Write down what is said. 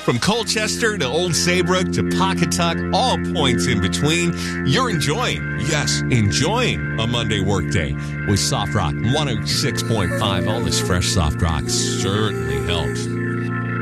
From Colchester to Old Saybrook to Pawcatuck, all points in between, you're enjoying a Monday workday with Soft Rock 106.5. All this fresh Soft Rock certainly helps.